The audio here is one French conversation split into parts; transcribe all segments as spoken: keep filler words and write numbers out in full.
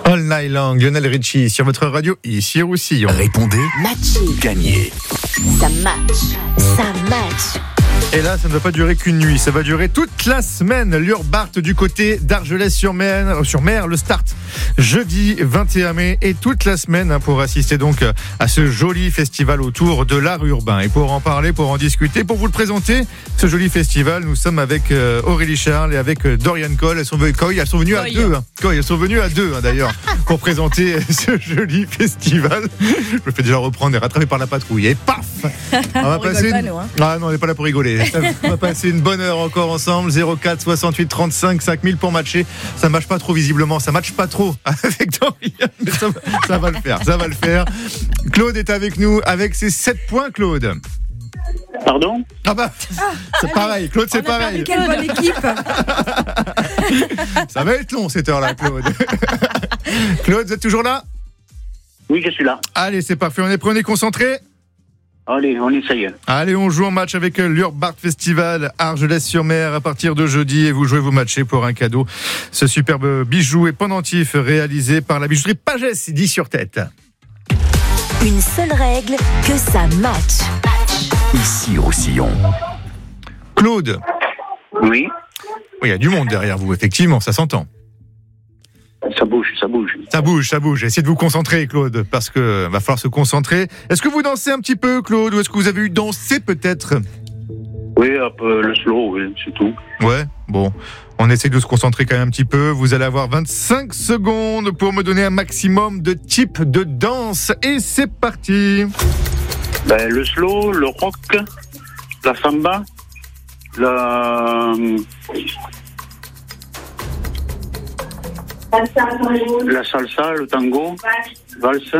All Night Long, Lionel Richie sur votre radio, ici Roussillon. Répondez, Matché. gagnez. Ça match. Ça match. Et là, ça ne va pas durer qu'une nuit, ça va durer toute la semaine. L'Urbart du côté d'Argelès-sur-Mer, sur mer, le start jeudi vingt et un mai et toute la semaine hein, pour assister donc à ce joli festival autour de l'art urbain. Et pour en parler, pour en discuter, pour vous le présenter, ce joli festival, nous sommes avec euh, Aurélie Charles et avec euh, Dorian Cole. Elles sont, Coy, elles sont venues Coy. à deux. Hein. Coy, elles sont venues à deux hein, d'ailleurs pour présenter ce joli festival. Je me fais déjà reprendre et rattraper par la patrouille. Et paf, on va on passer. pas, Une... nous, hein. Ah non, on n'est pas là pour rigoler. On va passer une bonne heure encore ensemble. zéro quatre soixante-huit trente-cinq cinq mille pour matcher. Ça ne matche pas trop visiblement. Ça ne matche pas trop avec Dorian. Mais ça, ça va le faire. Ça va le faire. Claude est avec nous avec ses sept points, Claude. Pardon ? Ah bah, c'est pareil. Claude, c'est On a pareil. perdu quelle bonne équipe. Ça va être long cette heure-là, Claude. Claude, vous êtes toujours là ? Oui, je suis là. Allez, c'est parfait. On est prêts, on est concentrés ? Allez, on essaye. Allez, on joue en match avec l'Urbart Festival Argelès-sur-Mer à partir de jeudi et vous jouez, vous matchez pour un cadeau. Ce superbe bijou et pendentif réalisé par la bijouterie Pagès, dit sur tête. Une seule règle, que ça match. Ici Roussillon. Claude. Oui, Oui, il y a du monde derrière vous, effectivement, ça s'entend. ça bouge, ça bouge. Ça bouge, ça bouge. Essayez de vous concentrer, Claude, parce que va falloir se concentrer. Est-ce que vous dansez un petit peu, Claude, ou est-ce que vous avez eu dansé peut-être ? Oui, un peu le slow, oui, c'est tout. Ouais, bon. On essaie de se concentrer quand même un petit peu. Vous allez avoir vingt-cinq secondes pour me donner un maximum de types de danse. Et c'est parti. Ben, le slow, le rock, la samba, la... La salsa, le tango, valse,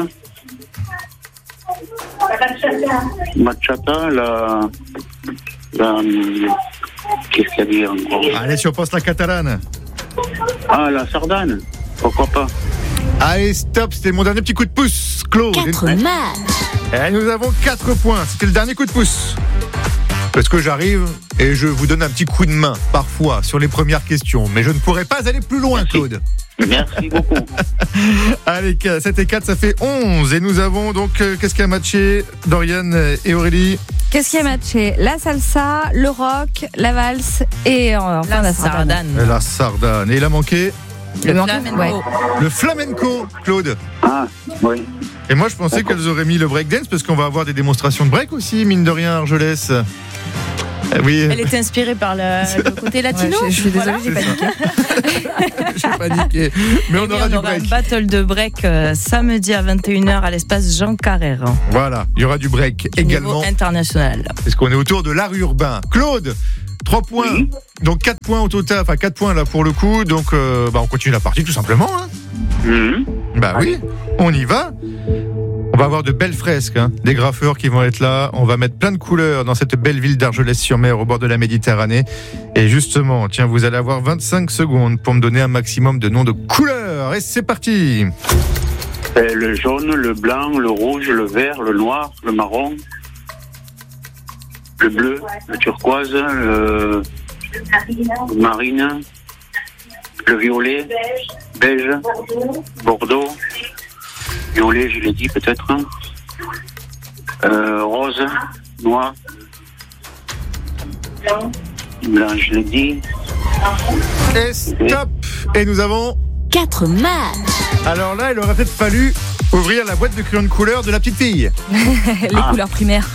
bachata, la... la... Qu'est-ce qu'il y a à dire encore ? Allez, si on pense la catalane. Ah, la sardane, pourquoi pas ? Allez, stop, c'était mon dernier petit coup de pouce, Claude. Quatre matchs. Et nous avons quatre points. C'était le dernier coup de pouce. Parce que j'arrive et je vous donne un petit coup de main, parfois, sur les premières questions. Mais je ne pourrai pas aller plus loin, Claude. Merci beaucoup. Allez, sept et quatre, ça fait onze. Et nous avons donc, euh, qu'est-ce qui a matché, Dorian et Aurélie ? Qu'est-ce qui a matché ? La salsa, le rock, la valse et euh, enfin, La la sardane. sardane. La sardane. Et il a manqué Le, Le manque- flamenco. ouais. le flamenco, Claude. Ah, oui. Et moi, je pensais D'accord. qu'elles auraient mis le breakdance, parce qu'on va avoir des démonstrations de break aussi, mine de rien, Argelès. Euh, oui, Elle était inspirée par le, le côté latino. Ouais, je, je suis désolée, Voilà. j'ai paniqué. j'ai paniqué. Mais on Et aura on du aura un break. battle de break euh, samedi à vingt et une heures à l'espace Jean Carrère. Voilà, il y aura du break également, Niveau international. parce qu'on est autour de l'art urbain. Claude, trois points. Oui. Donc quatre points au total, enfin quatre points là pour le coup. Donc euh, bah, on continue la partie tout simplement. Hein. Mhm. Bah oui, on y va. On va avoir de belles fresques, hein, des graffeurs qui vont être là. On va mettre plein de couleurs dans cette belle ville d'Argelès-sur-Mer au bord de la Méditerranée. Et justement, tiens, vous allez avoir vingt-cinq secondes pour me donner un maximum de noms de couleurs. Et c'est parti. Euh, Le jaune, le blanc, le rouge, le vert, le noir, le marron, le bleu, le turquoise, le marine, le violet, beige, bordeaux, violet, je l'ai dit peut-être, euh, rose, noir, blanc, je l'ai dit. Et stop. Et nous avons... Quatre matchs. Alors là, il aurait peut-être fallu ouvrir la boîte de crayons de couleur de la petite fille. Les Ah. couleurs primaires.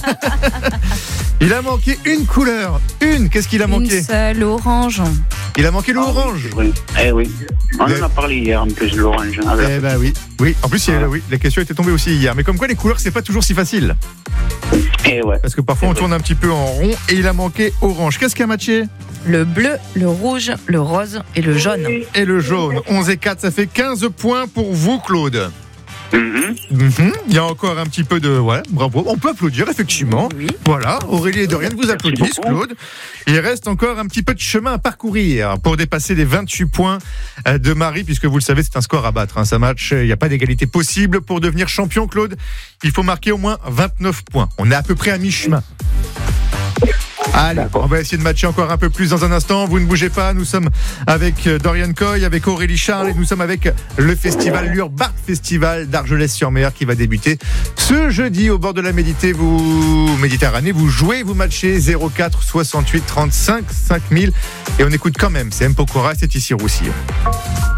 Il a manqué une couleur. Une. Qu'est-ce qu'il a Une manqué ? seule, orange. Il a manqué l'orange. Oui. Eh oui, on Mais- en a parlé hier en plus de l'orange. avec- Eh ben oui. Oui. En plus, il y a- oui, la question était tombée aussi hier. Mais comme quoi, les couleurs, c'est pas toujours si facile. Eh ouais. Parce que parfois, on C'est vrai. tourne un petit peu en rond et il a manqué orange. Qu'est-ce qui a matché ? Le bleu, le rouge, le rose et le jaune. Et le jaune. onze et quatre, ça fait quinze points pour vous, Claude. Mhm. Mhm. Il y a encore un petit peu de... Ouais, bravo. On peut applaudir, effectivement. Oui. Voilà, Aurélie et Dorian vous applaudissent, beaucoup. Claude. Il reste encore un petit peu de chemin à parcourir pour dépasser les vingt-huit points de Marie, puisque vous le savez, c'est un score à battre. Hein. Ça match, il n'y a pas d'égalité possible pour devenir champion, Claude. Il faut marquer au moins vingt-neuf points. On est à peu près à mi-chemin. Allez, D'accord. on va essayer de matcher encore un peu plus dans un instant. Vous ne bougez pas. Nous sommes avec Dorian Coy, avec Aurélie Charles et nous sommes avec le festival Lure-Bart Festival d'Argelès-sur-Mer qui va débuter ce jeudi au bord de la Médité. Vous, Méditerranée, vous jouez, vous matchez zéro quatre soixante-huit trente-cinq cinq mille et on écoute quand même. C'est M. Pokora, c'est ici Roussillon.